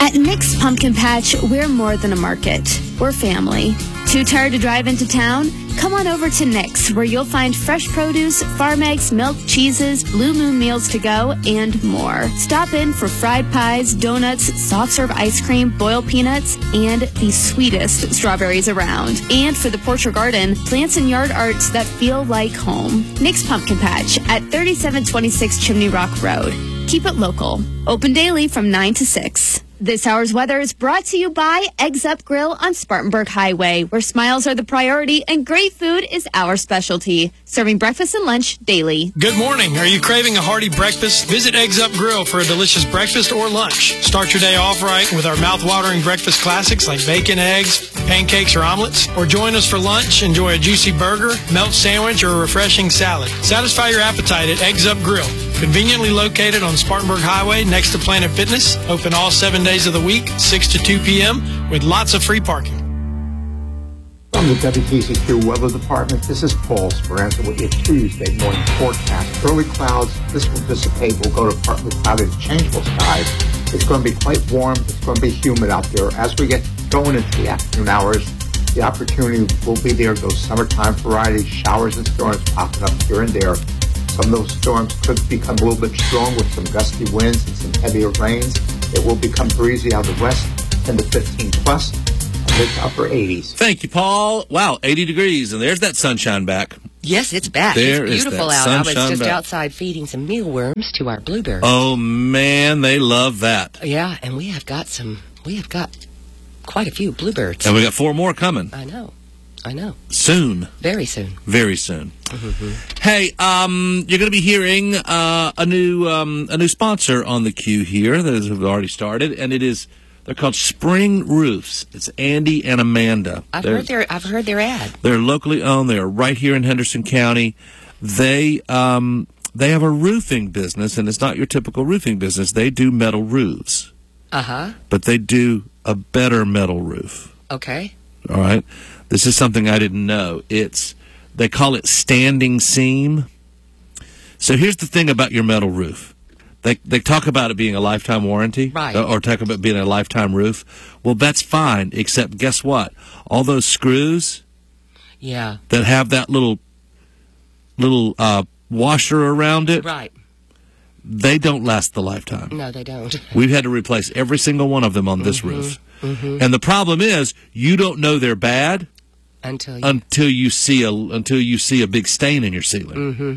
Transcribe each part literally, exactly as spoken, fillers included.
At Nick's Pumpkin Patch, we're more than a market. We're family. Too tired to drive into town? Come on over to Nick's, where you'll find fresh produce, farm eggs, milk, cheeses, Blue Moon meals to go, and more. Stop in for fried pies, donuts, soft serve ice cream, boiled peanuts, and the sweetest strawberries around. And for the porch or garden, plants and yard arts that feel like home. Nick's Pumpkin Patch at thirty-seven twenty-six Chimney Rock Road. Keep it local. Open daily from nine to six. This hour's weather is brought to you by Eggs Up Grill on Spartanburg Highway, where smiles are the priority and great food is our specialty. Serving breakfast and lunch daily. Good morning. Are you craving a hearty breakfast? Visit Eggs Up Grill for a delicious breakfast or lunch. Start your day off right with our mouth-watering breakfast classics like bacon, eggs, pancakes, or omelets. Or join us for lunch. Enjoy a juicy burger, melt sandwich, or a refreshing salad. Satisfy your appetite at Eggs Up Grill. Conveniently located on Spartanburg Highway next to Planet Fitness. Open all seven days of the week, six to two p.m. with lots of free parking. From the W T C Q Weather Department, this is Paul Speranza with your Tuesday morning forecast. Early clouds, this will dissipate. We'll go to partly cloudy to changeable skies. It's going to be quite warm. It's going to be humid out there. As we get going into the afternoon hours, the opportunity will be there. Those summertime variety showers and storms popping up here and there. Some of those storms could become a little bit strong with some gusty winds and some heavier rains. It will become breezy out of the west, ten to fifteen plus, mid to upper eighties. Thank you, Paul. Wow, eighty degrees, and there's that sunshine back. Yes, it's back. There it's beautiful is that out. I was just back. outside feeding some mealworms to our bluebirds. Oh man, they love that. Yeah, and we have got some. We have got quite a few bluebirds. And we got four more coming. I know. I know. Soon. Very soon. Very soon. Mm-hmm. Hey, um, you're going to be hearing uh, a new um, a new sponsor on the queue here that has already started, and it is they're called Spring Roofs. It's Andy and Amanda. I've they're, heard their I've heard their ad. They're locally owned. They are right here in Henderson County. They um, they have a roofing business, and it's not your typical roofing business. They do metal roofs. Uh huh. But they do a better metal roof. Okay. All right. This is something I didn't know. It's they call it standing seam. So here's the thing about your metal roof. They they talk about it being a lifetime warranty, right? Or talk about being a lifetime roof. Well, that's fine, except guess what? All those screws, yeah, that have that little little uh, washer around it, right? They don't last the lifetime. No, they don't. We've had to replace every single one of them on this mm-hmm. roof. Mm-hmm. And the problem is, you don't know they're bad until you, until you see a until you see a big stain in your ceiling. Mm-hmm.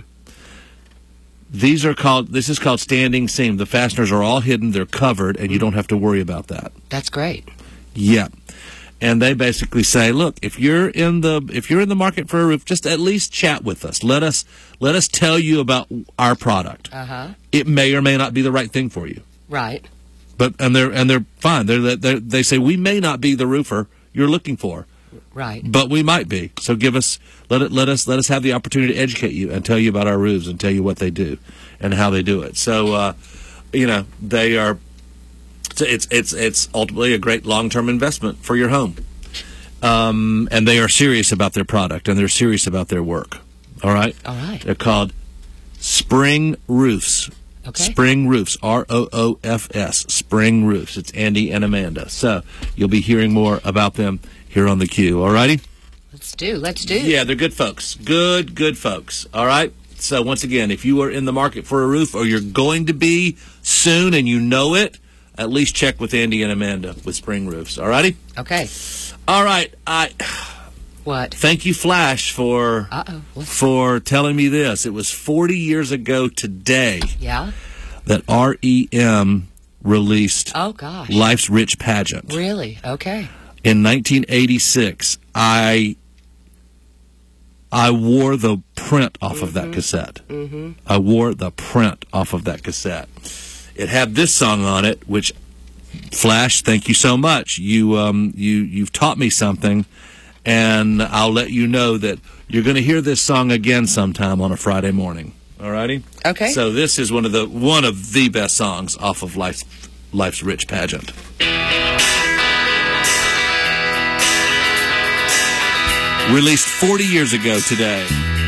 These are called. This is called standing seam. The fasteners are all hidden. They're covered, and you don't have to worry about that. That's great. Yeah. And they basically say, look, if you're in the if you're in the market for a roof, just at least chat with us. Let us let us tell you about our product. Uh-huh. It may or may not be the right thing for you. Right. But and they're and they're fine. They're, they're they say we may not be the roofer you're looking for. Right. But we might be. So give us let it let us let us have the opportunity to educate you and tell you about our roofs and tell you what they do and how they do it. So uh, you know, they are it's it's it's ultimately a great long-term investment for your home. Um, and they are serious about their product and they're serious about their work. All right? All right. They're called Spring Roofs. Okay. Spring Roofs, R O O F S, Spring Roofs. It's Andy and Amanda. So you'll be hearing more about them here on the queue. All righty? Let's do. Let's do. Yeah, they're good folks. Good, good folks. All right? So once again, if you are in the market for a roof or you're going to be soon and you know it, at least check with Andy and Amanda with Spring Roofs. All righty? Okay. All right. I... What? Thank you, Flash, for Uh-oh. for telling me this. It was forty years ago today yeah? that R E M released oh, gosh. Life's Rich Pageant. Really? Okay. In nineteen eighty-six, I I wore the print off mm-hmm. of that cassette. Mm-hmm. I wore the print off of that cassette. It had this song on it, which, Flash, thank you so much. You um you you've taught me something. And I'll let you know that you're going to hear this song again sometime on a Friday morning. All righty? Okay. So this is one of the one of the best songs off of Life's, Life's Rich Pageant. Released forty years ago today.